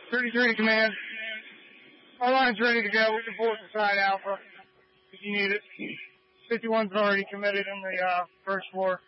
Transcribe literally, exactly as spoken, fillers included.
thirty-three to command. Our line's ready to go. We can pull it to side Alpha if you need it. fifty-one's already committed in the uh, first floor.